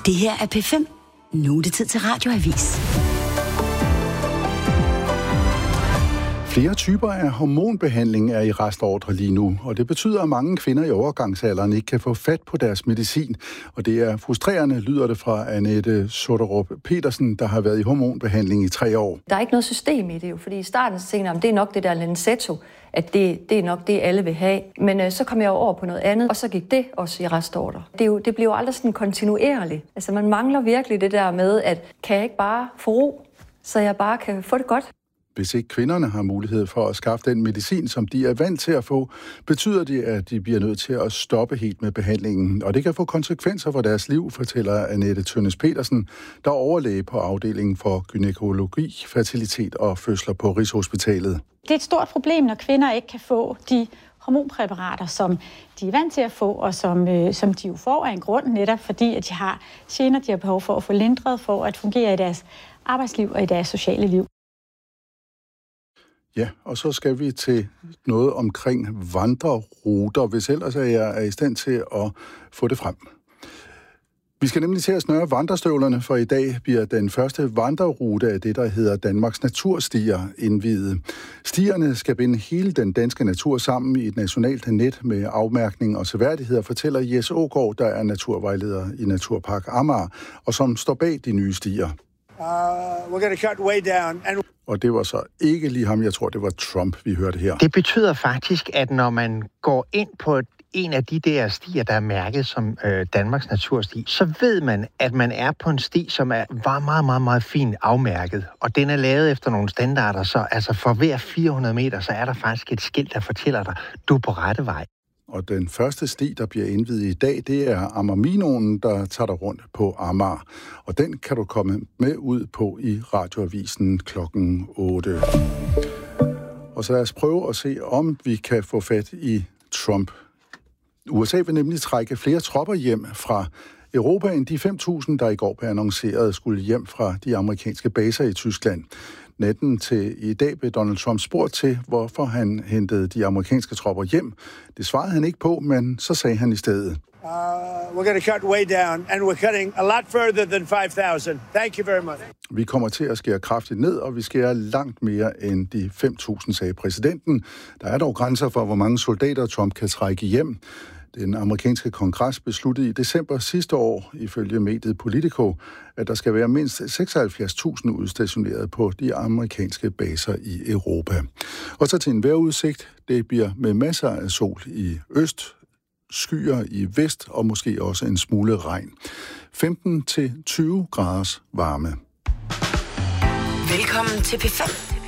Det her er P5. Nu er det tid til Radioavis. Flere typer af hormonbehandling er i restordre lige nu, og det betyder, at mange kvinder i overgangsalderen ikke kan få fat på deres medicin. Og det er frustrerende, lyder det fra Annette Soderup Petersen, der har været i hormonbehandling i 3 år. Der er ikke noget system i det jo, fordi i starten så tænkte jeg, at det er nok det der Lenzetto, at det er nok det, alle vil have. Men så kom jeg over på noget andet, og så gik det også i restordre. Det bliver jo aldrig sådan kontinuerligt. Altså man mangler virkelig det der med, at kan jeg ikke bare få ro, så jeg bare kan få det godt. Hvis ikke kvinderne har mulighed for at skaffe den medicin, som de er vant til at få, betyder det, at de bliver nødt til at stoppe helt med behandlingen. Og det kan få konsekvenser for deres liv, fortæller Annette Tønnes Petersen, der er overlæge på afdelingen for gynækologi, fertilitet og fødsler på Rigshospitalet. Det er et stort problem, når kvinder ikke kan få de hormonpræparater, som de er vant til at få, og som de jo får af en grund, netop fordi at de har gener, de har behov for at få lindret, for at fungere i deres arbejdsliv og i deres sociale liv. Ja, og så skal vi til noget omkring vandreruter, hvis ellers jeg er i stand til at få det frem. Vi skal nemlig til at snøre vandrestøvlerne, for i dag bliver den første vandrerute af det, der hedder Danmarks Naturstier, indviet. Stierne skal binde hele den danske natur sammen i et nationalt net med afmærkning og seværdigheder, fortæller Jes Aagaard, der er naturvejleder i Naturpark Amager, og som står bag de nye stier. We're going to cut way down. Og det var så ikke lige ham, jeg tror, det var Trump, vi hørte her. Det betyder faktisk, at når man går ind på en af de der stier, der er mærket som Danmarks Natursti, så ved man, at man er på en sti, som var meget, meget, meget fint afmærket. Og den er lavet efter nogle standarder, så altså for hver 400 meter, så er der faktisk et skilt, der fortæller dig, du er på rette vej. Og den første sti, der bliver indviet i dag, det er Amagerminoen, der tager dig rundt på Amager. Og den kan du komme med ud på i Radioavisen klokken 8. Og så lad os prøve at se, om vi kan få fat i Trump. USA vil nemlig trække flere tropper hjem fra Europa end de 5.000, der i går blev annonceret skulle hjem fra de amerikanske baser i Tyskland. Natten til i dag blev Donald Trump spurgt til, hvorfor han hentede de amerikanske tropper hjem. Det svarede han ikke på, men så sagde han i stedet. We're going to cut way down, and we're cutting a lot further than 5,000. Thank you very much. Vi kommer til at skære kraftigt ned, og vi skærer langt mere end de 5.000, sagde præsidenten. Der er dog grænser for, hvor mange soldater Trump kan trække hjem. Den amerikanske kongres besluttede i december sidste år, ifølge mediet Politico, at der skal være mindst 76.000 udstationeret på de amerikanske baser i Europa. Og så til en vejrudsigt. Det bliver med masser af sol i øst, skyer i vest og måske også en smule regn. 15 til 20 graders varme. Velkommen til P5.